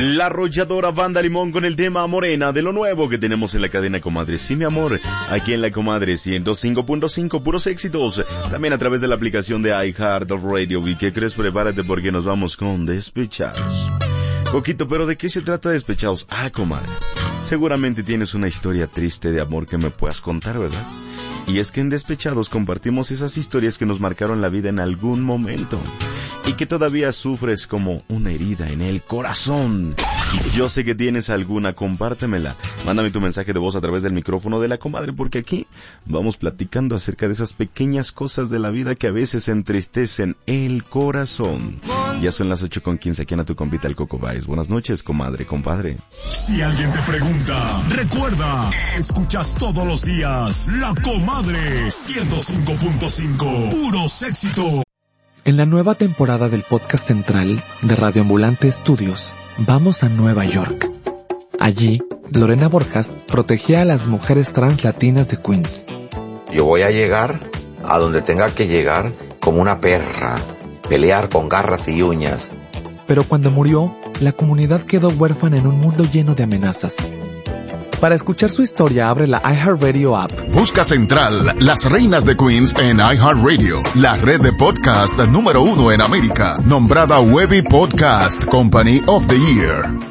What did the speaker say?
La arrolladora Banda Limón con el tema Morena de lo nuevo que tenemos en la cadena Comadre. Sí, mi amor, aquí en la Comadre 105.5, puros éxitos. También a través de la aplicación de iHeartRadio. ¿Y qué crees? Prepárate porque nos vamos con Despechados. Coquito, ¿pero de qué se trata Despechados? Comadre, seguramente tienes una historia triste de amor que me puedas contar, ¿verdad? Y es que en Despechados compartimos esas historias que nos marcaron la vida en algún momento y que todavía sufres como una herida en el corazón. Yo sé que tienes alguna, compártemela. Mándame tu mensaje de voz a través del micrófono de la Comadre, porque aquí vamos platicando acerca de esas pequeñas cosas de la vida que a veces entristecen el corazón. Ya son las 8:15, aquí en tu compita el Coco Baez. Buenas noches, comadre, compadre. Si alguien te pregunta, recuerda, escuchas todos los días La Comadre 105.5, puros éxitos. En la nueva temporada del podcast central de Radio Ambulante Studios, vamos a Nueva York. Allí, Lorena Borjas protegía a las mujeres trans latinas de Queens. Yo voy a llegar a donde tenga que llegar como una perra, pelear con garras y uñas. Pero cuando murió, la comunidad quedó huérfana en un mundo lleno de amenazas. Para escuchar su historia, abre la iHeartRadio app. Busca Central, Las Reinas de Queens en iHeartRadio, la red de podcast número 1 en América, nombrada Webby Podcast Company of the Year.